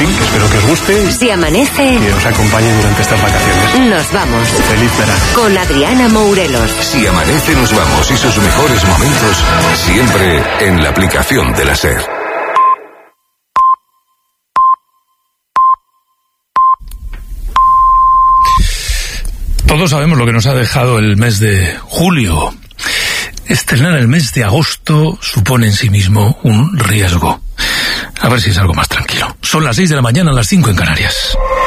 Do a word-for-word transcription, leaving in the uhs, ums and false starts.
fin, que espero que os guste. Si amanece, que os acompañe durante estas vacaciones. Nos vamos. Feliz verano. Con Adriana Mourelos. Si amanece, nos vamos. Y sus mejores momentos siempre en la aplicación de la SER. Todos sabemos lo que nos ha dejado el mes de julio. Estrenar el mes de agosto supone en sí mismo un riesgo. A ver si es algo más tranquilo. Son las seis de la mañana, las cinco en Canarias.